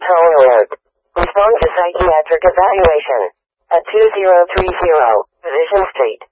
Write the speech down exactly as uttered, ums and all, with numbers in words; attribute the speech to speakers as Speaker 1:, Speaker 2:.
Speaker 1: tone alert. Respond to psychiatric evaluation. At two zero three zero, Vision Street.